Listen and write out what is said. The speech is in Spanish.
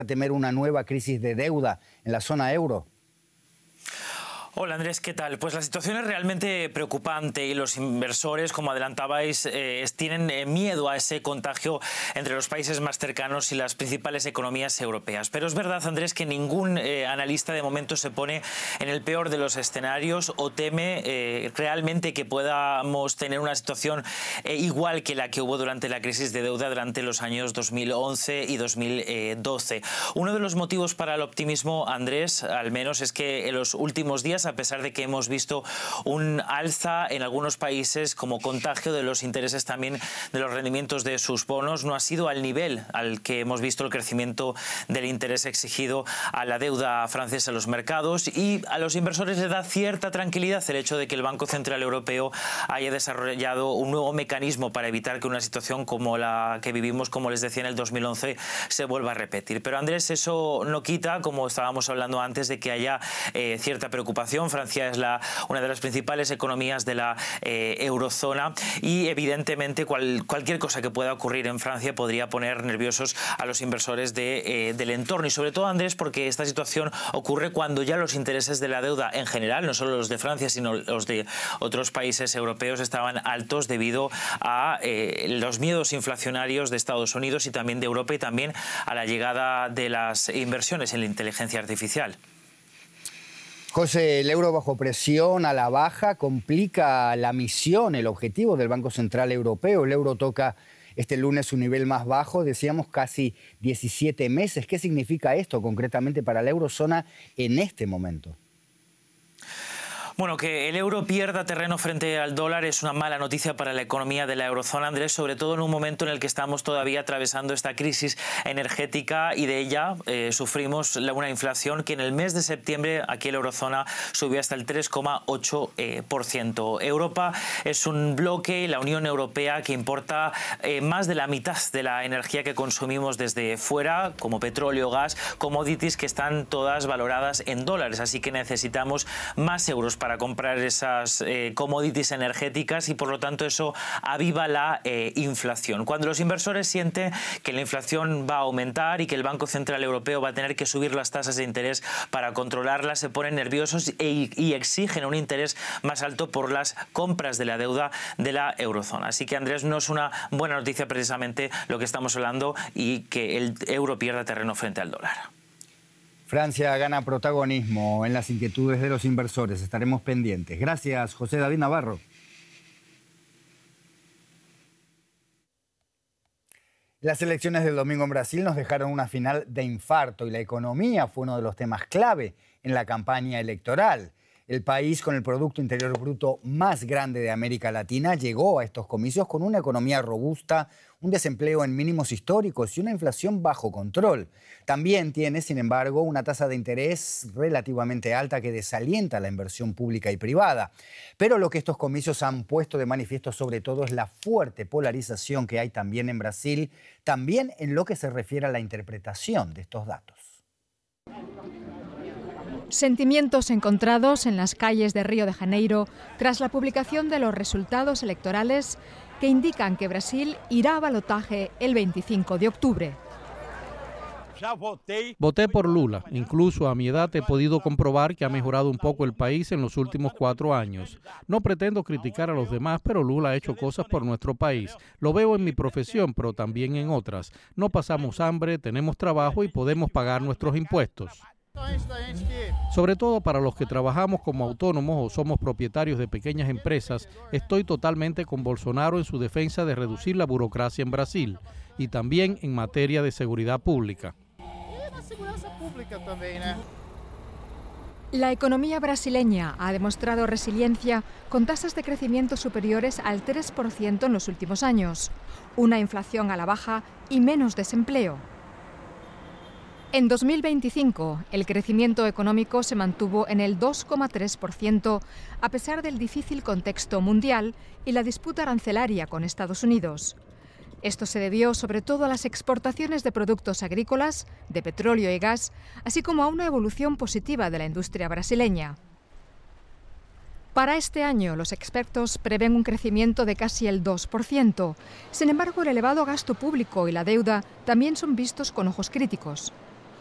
temer una nueva crisis de deuda en la zona euro? Hola Andrés, ¿qué tal? Pues la situación es realmente preocupante y los inversores, como adelantabais, tienen miedo a ese contagio entre los países más cercanos y las principales economías europeas. Pero es verdad, Andrés, que ningún analista de momento se pone en el peor de los escenarios o teme realmente que podamos tener una situación igual que la que hubo durante la crisis de deuda durante los años 2011 y 2012. Uno de los motivos para el optimismo, Andrés, al menos, es que en los últimos días, a pesar de que hemos visto un alza en algunos países como contagio de los intereses también de los rendimientos de sus bonos, no ha sido al nivel al que hemos visto el crecimiento del interés exigido a la deuda francesa en los mercados, y a los inversores les da cierta tranquilidad el hecho de que el Banco Central Europeo haya desarrollado un nuevo mecanismo para evitar que una situación como la que vivimos, como les decía, en el 2011 se vuelva a repetir. Pero Andrés, eso no quita, como estábamos hablando antes, de que haya cierta preocupación. Francia es una de las principales economías de la eurozona y evidentemente cualquier cosa que pueda ocurrir en Francia podría poner nerviosos a los inversores del entorno. Y sobre todo, Andrés, porque esta situación ocurre cuando ya los intereses de la deuda en general, no solo los de Francia, sino los de otros países europeos, estaban altos debido a los miedos inflacionarios de Estados Unidos y también de Europa, y también a la llegada de las inversiones en la inteligencia artificial. José, el euro bajo presión a la baja complica la misión, el objetivo del Banco Central Europeo. El euro toca este lunes su nivel más bajo, decíamos casi 17 meses. ¿Qué significa esto concretamente para la eurozona en este momento? Bueno, que el euro pierda terreno frente al dólar es una mala noticia para la economía de la eurozona, Andrés, sobre todo en un momento en el que estamos todavía atravesando esta crisis energética y de ella sufrimos una inflación que en el mes de septiembre aquí en la eurozona subió hasta el 3,8%. Europa es un bloque, la Unión Europea, que importa más de la mitad de la energía que consumimos desde fuera, como petróleo, gas, commodities que están todas valoradas en dólares. Así que necesitamos más euros para comprar esas commodities energéticas y por lo tanto eso aviva la inflación. Cuando los inversores sienten que la inflación va a aumentar y que el Banco Central Europeo va a tener que subir las tasas de interés para controlarla, se ponen nerviosos y exigen un interés más alto por las compras de la deuda de la eurozona. Así que, Andrés, no es una buena noticia precisamente lo que estamos hablando y que el euro pierda terreno frente al dólar. Francia gana protagonismo en las inquietudes de los inversores. Estaremos pendientes. Gracias, José David Navarro. Las elecciones del domingo en Brasil nos dejaron una final de infarto y la economía fue uno de los temas clave en la campaña electoral. El país con el Producto Interior Bruto más grande de América Latina llegó a estos comicios con una economía robusta, un desempleo en mínimos históricos y una inflación bajo control. También tiene, sin embargo, una tasa de interés relativamente alta que desalienta la inversión pública y privada. Pero lo que estos comicios han puesto de manifiesto sobre todo es la fuerte polarización que hay también en Brasil, también en lo que se refiere a la interpretación de estos datos. Sentimientos encontrados en las calles de Río de Janeiro tras la publicación de los resultados electorales que indican que Brasil irá a balotaje el 25 de octubre. Voté por Lula. Incluso a mi edad he podido comprobar que ha mejorado un poco el país en los últimos 4 años. No pretendo criticar a los demás, pero Lula ha hecho cosas por nuestro país. Lo veo en mi profesión, pero también en otras. No pasamos hambre, tenemos trabajo y podemos pagar nuestros impuestos. Sobre todo para los que trabajamos como autónomos o somos propietarios de pequeñas empresas, estoy totalmente con Bolsonaro en su defensa de reducir la burocracia en Brasil y también en materia de seguridad pública. La economía brasileña ha demostrado resiliencia con tasas de crecimiento superiores al 3% en los últimos años, una inflación a la baja y menos desempleo. En 2025, el crecimiento económico se mantuvo en el 2,3% a pesar del difícil contexto mundial y la disputa arancelaria con Estados Unidos. Esto se debió sobre todo a las exportaciones de productos agrícolas, de petróleo y gas, así como a una evolución positiva de la industria brasileña. Para este año, los expertos prevén un crecimiento de casi el 2%. Sin embargo, el elevado gasto público y la deuda también son vistos con ojos críticos.